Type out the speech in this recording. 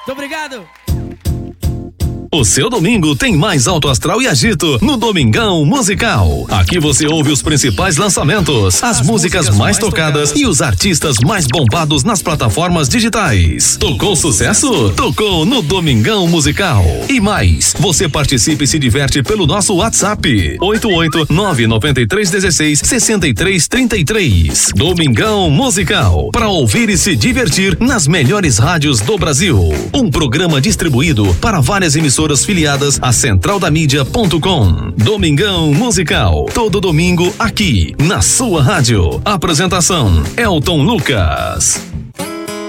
Muito obrigado. O seu domingo tem mais alto astral e agito no Domingão Musical. Aqui você ouve os principais lançamentos, as músicas mais tocadas e os artistas mais bombados nas plataformas digitais. Tocou sucesso? Tocou no Domingão Musical. E mais, você participa e se diverte pelo nosso WhatsApp 88993166333. Domingão Musical, para ouvir e se divertir nas melhores rádios do Brasil. Um programa distribuído para várias emissoras filiadas a centraldamídia.com. Domingão Musical, todo domingo aqui na sua rádio. Apresentação: Elton Lucas.